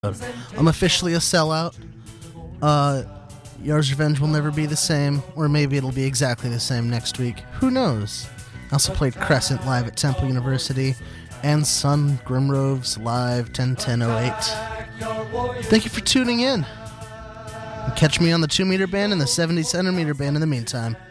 I'm officially a sellout. Yar's Revenge will never be the same, or maybe it'll be exactly the same next week. Who knows? I also played Crescent live at Temple University and Sun Grimroves live 10-10-08. Thank you for tuning in. And catch me on the 2-meter band and the 70-centimeter band in the meantime.